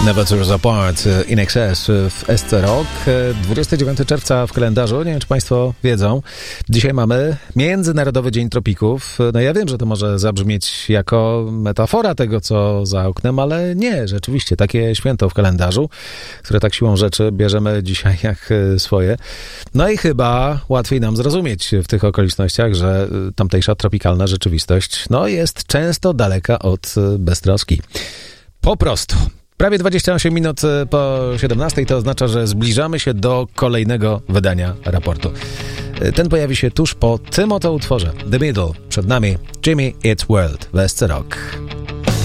Never Tears Apart, In Excess w SC Rock. 29 czerwca w kalendarzu, nie wiem czy Państwo wiedzą, dzisiaj mamy Międzynarodowy Dzień Tropików. No ja wiem, że to może zabrzmieć jako metafora tego, co za oknem, ale nie, rzeczywiście, takie święto w kalendarzu, które tak siłą rzeczy bierzemy dzisiaj jak swoje. No i chyba łatwiej nam zrozumieć w tych okolicznościach, że tamtejsza tropikalna rzeczywistość, no jest często daleka od beztroski. Po prostu. Prawie 28 minut po 17 to oznacza, że zbliżamy się do kolejnego wydania raportu. Ten pojawi się tuż po tym oto utworze. The Middle. Przed nami Jimmy Eat World w SC Rock.